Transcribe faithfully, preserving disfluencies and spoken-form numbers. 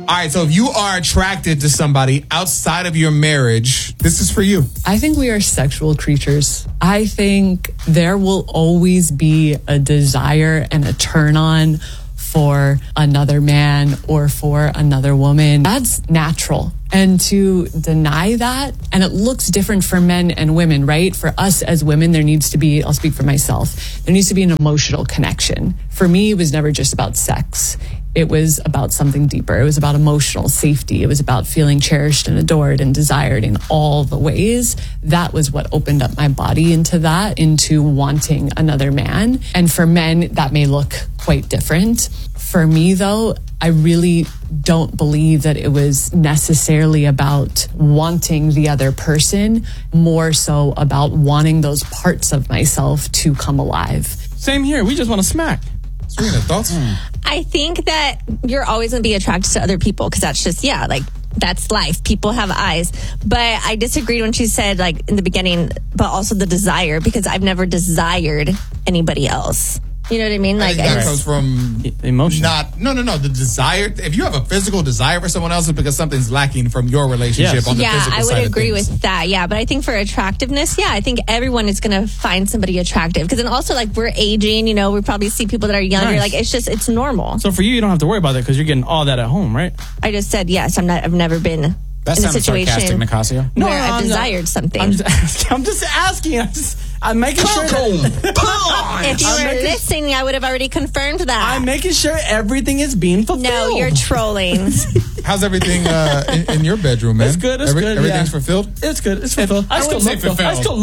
All right, so if you are attracted to somebody outside of your marriage, this is for you. I think we are sexual creatures. I think there will always be a desire and a turn on for another man or for another woman. That's natural. And to deny that, and it looks different for men and women, right? For us as women, there needs to be, I'll speak for myself, there needs to be an emotional connection. For me, it was never just about sex. It was about something deeper. It was about emotional safety. It was about feeling cherished and adored and desired in all the ways. That was what opened up my body into that, into wanting another man. And for men, that may look quite different. For me, though, I really don't believe that it was necessarily about wanting the other person, more so about wanting those parts of myself to come alive. Same here. We just want to smack. Serena, thoughts? Mm. I think that you're always going to be attracted to other people because that's just, yeah, like, that's life. People have eyes. But I disagreed when she said, like, in the beginning, but also the desire, because I've never desired anybody else. You know what I mean? Like, I think that comes from emotion. Not no, no, no. The desire. If you have a physical desire for someone else, it's because something's lacking from your relationship yes. on the yeah, physical side. Yeah, I would of agree things. with that. Yeah, but I think for attractiveness, yeah, I think everyone is going to find somebody attractive because then also like we're aging. You know, we probably see people that are younger. Nice. Like it's just it's normal. So for you, you don't have to worry about that because you're getting all that at home, right? I just said yes. I'm not. I've never been. That in a sounds situation sarcastic, Nicasio. No, No, where I've I'm desired not, something. I'm just asking. I'm just asking. I'm, just, I'm making sure. That, if you I'm were making, listening, I would have already confirmed that. I'm making sure everything is being fulfilled. No, you're trolling. How's everything uh, in, in your bedroom, man? It's good. It's Every, good. Everything's yeah. fulfilled. It's good. It's fulfilled. I, I still wouldn't say look though. I fulfilled. still